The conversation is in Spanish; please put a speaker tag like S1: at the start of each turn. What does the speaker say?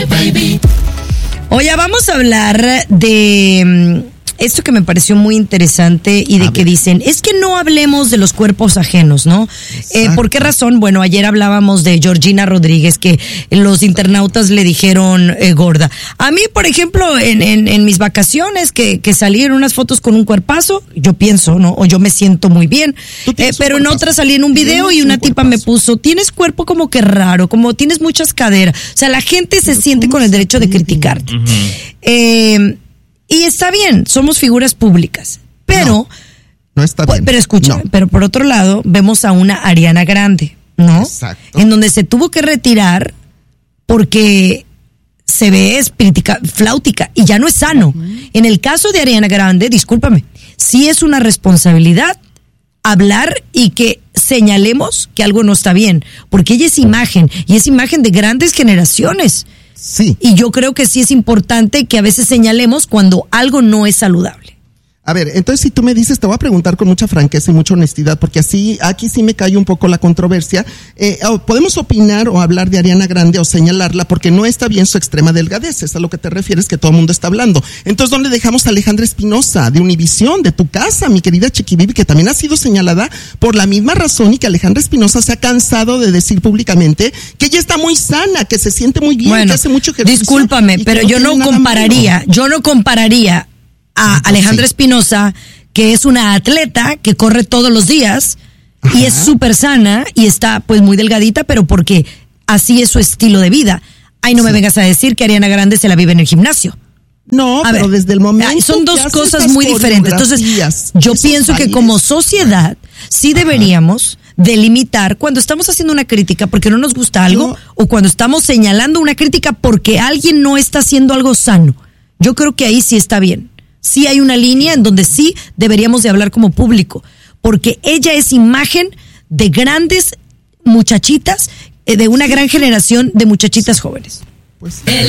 S1: baby.
S2: Oye, vamos a hablar de esto que me pareció muy interesante y de que dicen, es que no hablemos de los cuerpos ajenos, ¿no? ¿Por qué razón? Bueno, ayer hablábamos de Georgina Rodríguez, que los internautas le dijeron gorda. A mí, por ejemplo, en mis vacaciones, que salí en unas fotos con un cuerpazo, yo pienso, ¿no? O yo me siento muy bien. Pero en otras salí en un video y una tipa me puso, tienes cuerpo como que raro, como tienes muchas caderas. O sea, la gente se siente con el derecho de criticarte. Y está bien, somos figuras públicas, pero
S3: no está bien.
S2: Pero escucha, pero por otro lado vemos a una Ariana Grande, ¿no?
S3: Exacto.
S2: En donde se tuvo que retirar porque se ve flautica y ya no es sano. En el caso de Ariana Grande, discúlpame, sí es una responsabilidad hablar y que señalemos que algo no está bien, porque ella es imagen y es imagen de grandes generaciones.
S3: Sí.
S2: Y yo creo que sí es importante que a veces señalemos cuando algo no es saludable.
S3: A ver, entonces si tú me dices, te voy a preguntar con mucha franqueza y mucha honestidad, porque así, aquí sí me cae un poco la controversia. Podemos opinar o hablar de Ariana Grande o señalarla porque no está bien su extrema delgadez, es a lo que te refieres que todo el mundo está hablando. Entonces, ¿dónde dejamos a Alejandra Espinosa, de Univisión, de tu casa, mi querida Chiquibibi, que también ha sido señalada por la misma razón y que Alejandra Espinosa se ha cansado de decir públicamente que ella está muy sana, que se siente muy bien,
S2: bueno,
S3: que hace mucho ejercicio?
S2: Discúlpame, pero yo no compararía a Alejandra Espinosa, que es una atleta que corre todos los días y es súper sana y está pues muy delgadita, pero porque así es su estilo de vida. Ay, no me vengas a decir que Ariana Grande se la vive en el gimnasio.
S3: No, pero desde el momento
S2: son dos cosas muy diferentes. Entonces, yo pienso que como sociedad sí deberíamos delimitar cuando estamos haciendo una crítica porque no nos gusta algo o cuando estamos señalando una crítica porque alguien no está haciendo algo sano. Yo creo que ahí sí está bien. Sí hay una línea en donde sí deberíamos de hablar como público, porque ella es imagen de grandes muchachitas, de una gran generación de muchachitas jóvenes.
S3: Pues